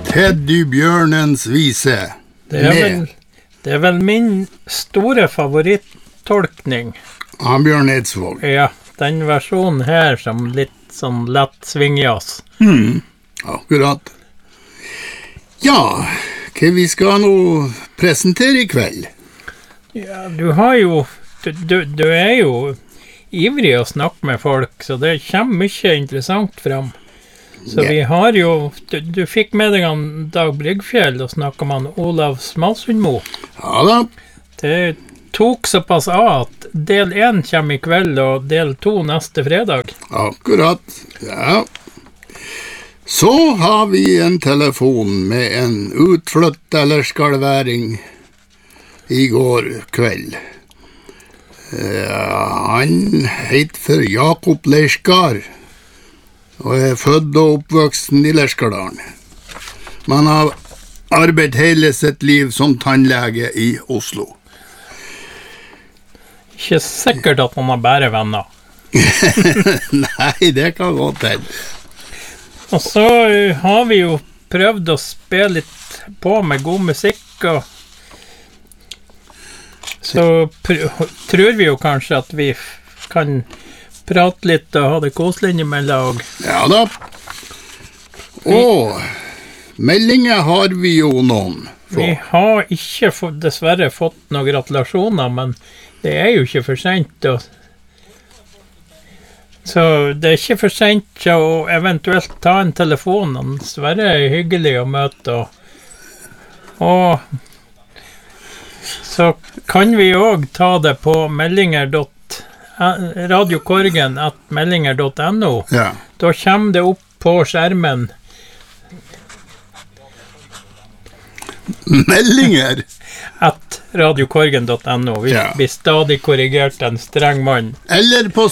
Teddybjørnens vise. Det er vel min store favorittolkning. Av Bjørn Eidsvåg. Ja, den versjonen her som litt sånn lett svingjazz. Akkurat. Ja, hva vi skal nå presentere i kveld? Ja, du har jo, du er jo ivrig å snakke med folk, så det kommer mye interessant frem. Så vi har jo, du fikk med deg han Dag Bryggfjell og snakket med han Olav Smalsundmo. Ja da. Det tok såpass av at del 1 kommer i kveld og del 2 neste fredag. Akkurat, ja. Så har vi en telefon med en utflytt eller skalværing i går kveld. Han heter for Jakob Leiskar og er født og oppvoksen i Lerskardalen. Man har arbeidet hele sitt liv som tannlege i Oslo. Ikke sikkert at han har bare venner. Nei, det kan gå til. Og så har vi jo prøvd å spille litt på med god musikk, og så tror vi jo kanskje at vi kan prate litt og ha det koselig innimellom. Ja da. Og meldinger har vi jo noen. Vi har ikke dessverre fått noen gratulasjoner, men det er jo ikke for sent. Så det er ikke for sent å eventuelt ta en telefon. Sverre er hyggelig å møte. Og så kan vi også ta det på radiokorgen@meldinger.no. Ja. Da kommer det opp på skjermen. Meldinger? @radiokorgen.no. Vi blir stadig korrigert en streng mann. Eller på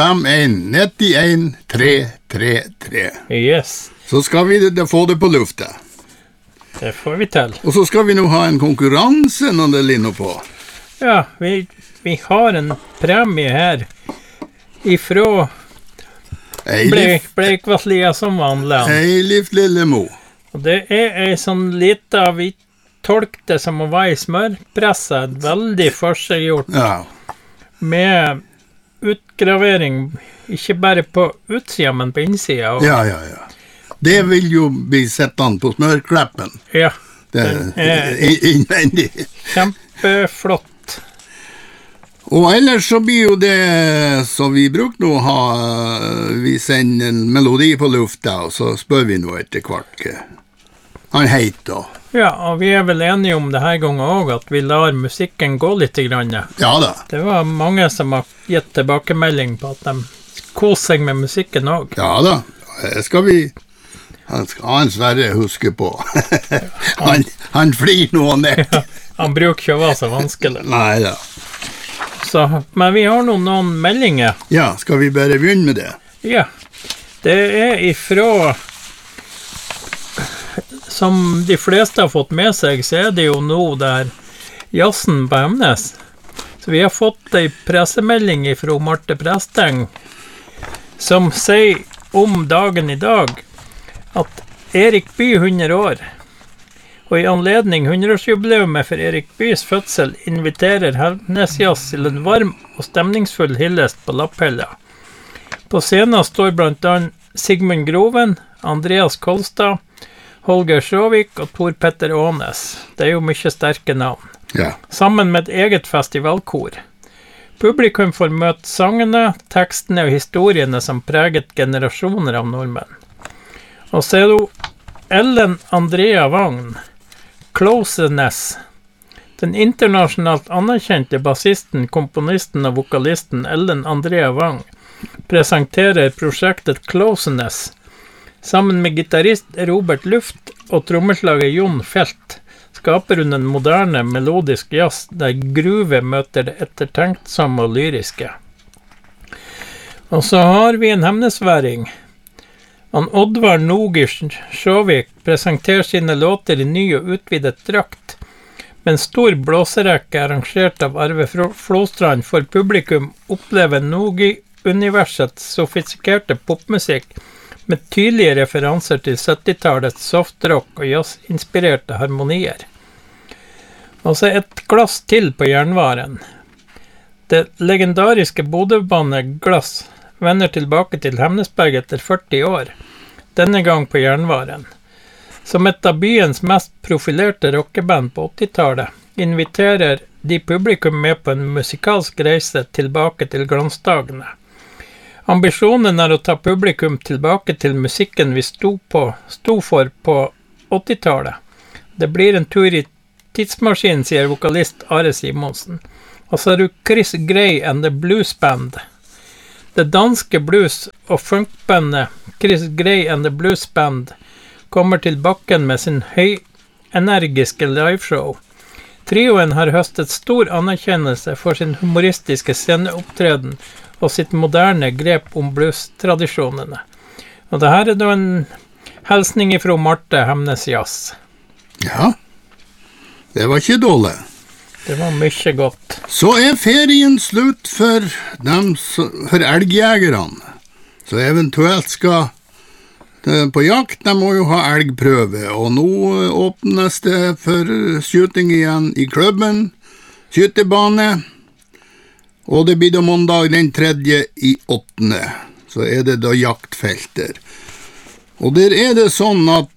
751-91-333. Yes. Så skal vi få det på lufta. Det får vi til. Og så skal vi nå ha en konkurranse når det ligger på. Ja, vi har en premie her ifra Bleikvasslia som vanlig. Eilif Lillemo. Og det er en sånn lita, vi tolkte som å være i smørpressa, veldig forseggjort, med utgravering, ikke bare på utsida, men på innsida. Ja. Det vil jo bli sett an på smørkleppen. Ja. Det er innvendig. Kjempeflott. Og ellers så blir jo det som vi bruker nå ha, vi sender en melodi på lufta, og så spør vi nå etter hvert han heter. Ja, og vi er vel enige om det her gangen også, at vi lar musikken gå litt grann. Ja da. Det var mange som har gitt tilbakemelding på at de koser seg med musikken også. Ja da, det skal vi han Sverre huske på. han flir noe ned. Ja, han bruker ikke å være så vanskelig. Nei da. Så, men vi har noen meldinger. Ja, skal vi bare begynne med det? Ja, det er ifra, som de fleste har fått med seg, så er det jo nå der jazzen på Hemnes. Så vi har fått en pressemelding ifra Marte Presteng, som sier om dagen i dag, at Erik Bye 100 år, og i anledning 100-årsjubileumet for Erik Byes fødsel inviterer Hemnesjazz til en varm og stemningsfull hyllest på Lapphella. På scenen står blant annet Sigmund Groven, Andreas Kolstad, Holger Sjåvik og Tor Petter Ånes. Det er jo mye sterke navn. Ja. Sammen med et eget festivalkor. Publikum får møte sangene, tekstene og historiene som preget generasjoner av nordmenn. Og så er det Ellen Andrea Wagn, Closeness. Den internasjonalt anerkjente bassisten, komponisten og vokalisten Ellen Andrea Wagn presenterer prosjektet Closeness sammen med gitarist Robert Luft og trommeslager Jon Felt. Skaper hun en moderne melodisk jazz der gruve møter det ettertenksomme og lyriske. Og så har vi en hemnesværing. Oddvar Nogi Sjåvik presenterer sine låter i ny og utvidet drakt. Med en stor blåserekke arrangert av Arve Flåstrand får publikum oppleve Nogi-universets sofistikerte popmusikk med tydelige referanser til 70-tallets softrock og jazzinspirerte harmonier. Og så et glass til på jernvaren. Det legendariske Bodø-bandet Glass vender tilbake til Hemnesberg etter 40 år, denne gang på jernvaren. Som et av byens mest profilerte rockeband på 80-tallet, inviterer de publikum med på en musikalsk reise tilbake til glansdagene. Ambisjonen å ta publikum tilbake til musikken vi sto for på 80-tallet. Det blir en tur i tidsmaskinen, sier vokalist Are Simonsen. Og så du Chris Gray and the Blues Band. Det danske blues- og funkbandet Chris Gray and the Blues Band kommer til bakken med sin høyenergiske liveshow. Trioen har høstet stor anerkjennelse for sin humoristiske sceneopptreden og sitt moderne grep om blues-tradisjonene. Og det her da en hilsning ifra Marte Hemnes Jazz. Ja, det var ikke dårlig. Det var mye godt. Så ferien slutt for elgjegerne, så eventuelt skal på jakt. De må jo ha elgprøve, og nå åpnes det for skyting igjen i klubben, skytebane, og det blir da mandag den 3.8., så det da jaktfelter. Og der det sånn at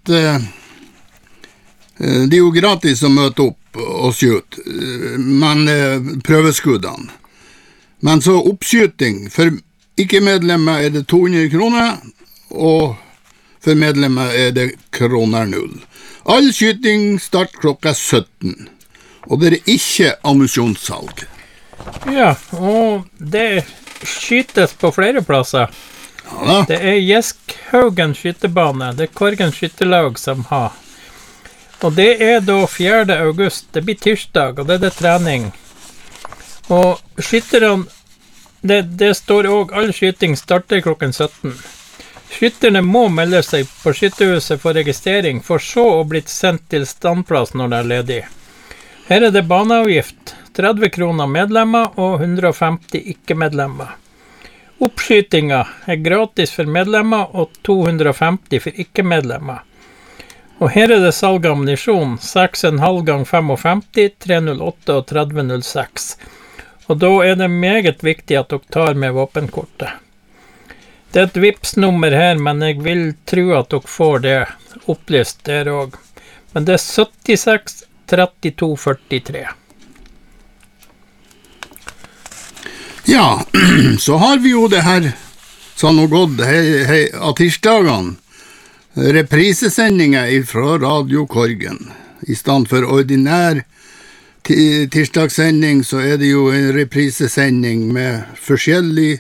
det jo gratis å møte opp og skyte, men prøveskuddene. Men så oppskyting, for ikke-medlemmer det 200 kroner, og for medlemmer det kroner 0. All skyting start klokka 17, og det ikke ammunisjonssalg. Ja, og det skytes på flere plasser. Ja, det Gjeskhaugen skytebane, det Korgen skyttelag som har. Og det da 4. august, det blir tirsdag, og det trening. Og skytterne, det står også, all skyting starter klokken 17. Skytterne må melde seg på skyttehuset for registrering, for så å bli sendt til standplass når det ledig. Her det baneavgift, 30 kroner medlemmer og 150 ikke-medlemmer. Oppskytinga gratis for medlemmer og 250 for ikke-medlemmer. Og her det salg av ammunisjon, 6,5 gang 55, 308 og 3006. Og da det meget viktig at dere tar med våpenkortet. Det et Vipps-nummer her, men jeg vil tro at dere får det opplyst der også. Men det 76 32 43. Ja, så har vi jo det her, sånn og godt, av tirsdagene, reprisesendinger fra Radio Korgen. I stand for ordinær tirsdagssending, så det jo en reprisesending med forskjellig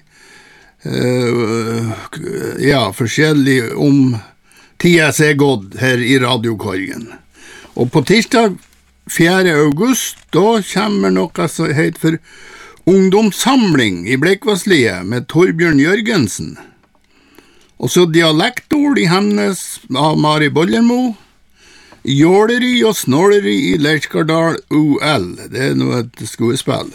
forskjellig om tida som gått her i Radio Korgen. Og på tirsdag 4. august, da kommer noe som heter for ungdomssamling i Bleikvassliet med Torbjørn Jørgensen. Og så dialektord i Hemnes av Mari Bollermo, jåleri og snåleri i Leirskardal UL, det noe et skuespill.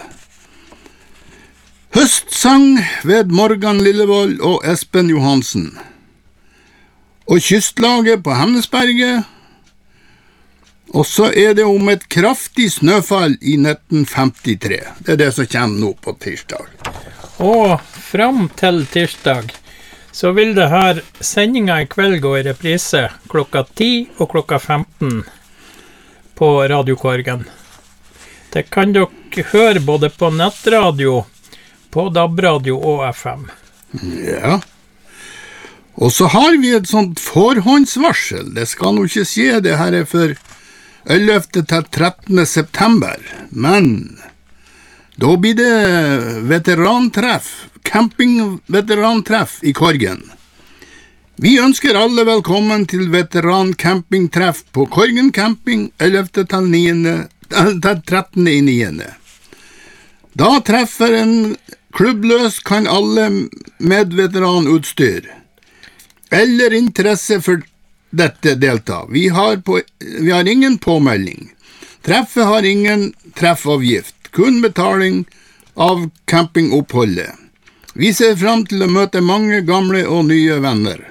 Høstsang ved Morgan Lillevold og Espen Johansen. Og kystlaget på Hemnesberget. Og så det om et kraftig snøfall i 1953. Det det som kommer nå på tirsdag. Og fram til tirsdag så vil det her sendinga i kveld gå i reprise klokka 10 og klokka 15 på Radio Korgen. Det kan dere høre både på nettradio, på DAB-radio og FM. Ja. Og så har vi et sånt forhåndsvarsel. Det skal nå ikke skje, det her for 11. til 13. september. Men da blir det veterantreff, campingveterantreff i Korgen. Vi ønsker alle velkommen til veterancampingtreff på Korgen camping 11. til 13.9. Da treffer en klubbløs kan alle med veteranutstyr eller interesse for dette delta. Vi har ingen påmelding. Treffet har ingen treffavgift, kun betaling av campingoppholdet. Vi ser fram til å møte mange gamle og nye venner.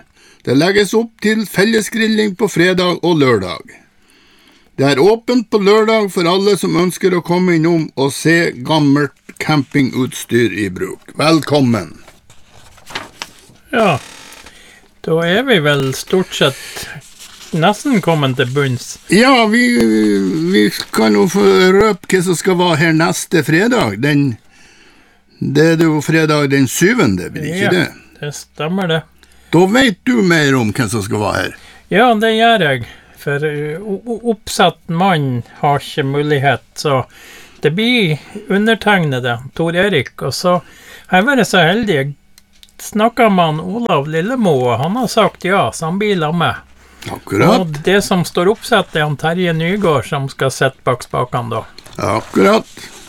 Det legges opp til fellesgrilling på fredag og lørdag. Det er åpent på lørdag for alle som ønsker å komme innom og se gammelt campingutstyr i bruk. Velkommen! Ja, da er vi vel stort sett nesten kommet til bunns. Ja, vi kan jo få røpe hva som skal være her neste fredag. Det er jo fredag den 7., blir ikke det? Ja, det stemmer det. Da vet du mer om hvem som skal være her. Ja, det gjør jeg. For oppsatt mann har ikke mulighet, så det blir undertegnede, Tor Erik. Og så har jeg vært så heldig. Jeg snakket med han Olav Lillemo, og han har sagt ja, så han blir med. Akkurat. Og det som står oppsatt er han Terje Nygård som skal sette bak spakene da. Akkurat.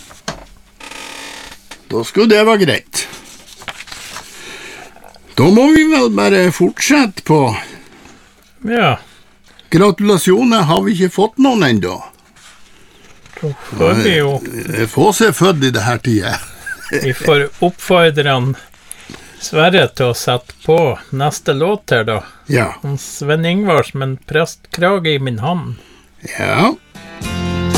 Da skulle det være greit. Da må vi vel bare fortsette på. Ja. Gratulasjoner, har vi ikke fått noen enda? Da får vi jo... Jeg får se født i det her tida. Vi får oppfordre han Sverre til å sette på neste låt her da. Ja. Sven Ingvars, men prestkrage i min hand. Ja.